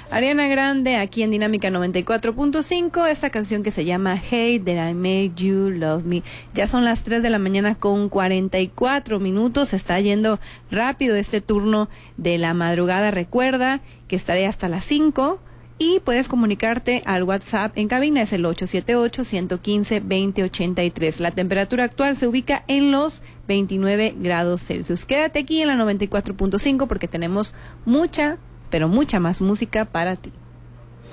Ariana Grande aquí en Dinámica 94.5, esta canción que se llama Hey, That I Made You Love Me. Ya son las 3 de la mañana con 44 minutos, está yendo rápido este turno de la madrugada. Recuerda que estaré hasta las 5 y puedes comunicarte al WhatsApp en cabina, es el 878-115-2083. La temperatura actual se ubica en los 29 grados Celsius. Quédate aquí en la 94.5 porque tenemos mucha, pero mucha más música para ti.